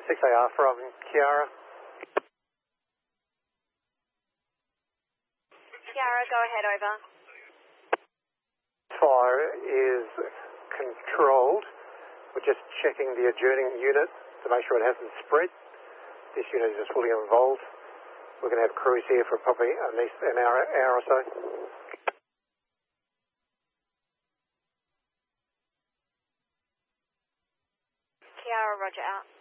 6AR from Kiara. Kiara, go ahead, over. Fire is controlled. We're just checking the adjourning unit to make sure it hasn't spread. This unit is just fully involved. We're going to have crews here for probably at least an hour or so. Kiara, roger out.